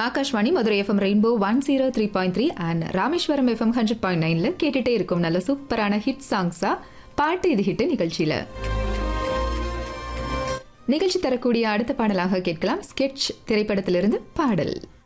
Akashvani Madurai FM rainbow 103.3 and Rameswaram FM 100.9ல கேட்டுட்டே இருக்கும் நல்ல சூப்பரான ஹிட் சாங்ஸா பாட்டு இது ஹிட் நிகழ்ச்சியில நிகழ்ச்சி தரக்கூடிய அடுத்த பாடலாக கேட்கலாம். ஸ்கெட்ச் திரைப்படத்திலிருந்து பாடல்.